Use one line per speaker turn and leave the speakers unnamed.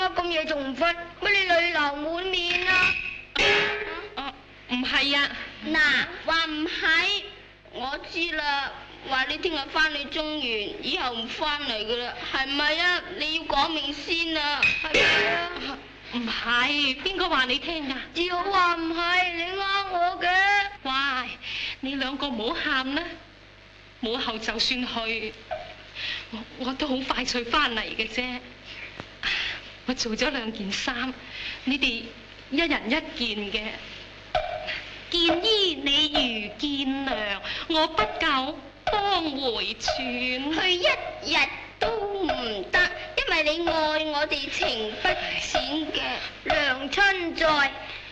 解咁夜仲唔瞓？乜你淚流滿面啊？
唔係啊。
嗱，話唔係，我知啦。話你聽日翻去中原，以後唔翻嚟噶啦，係咪啊？你要講明先啊，係咪啊？
唔係，邊個話你聽㗎？
只好話唔係，你呃我嘅。
喂，你兩個唔好喊啦，母后就算去，我都好快脆翻嚟嘅啫。我做咗2件衫，你哋一人1件嘅。見衣你如見娘，我不夠當回轉。
去1日都唔得，因為你愛我哋情不淺嘅。娘親在，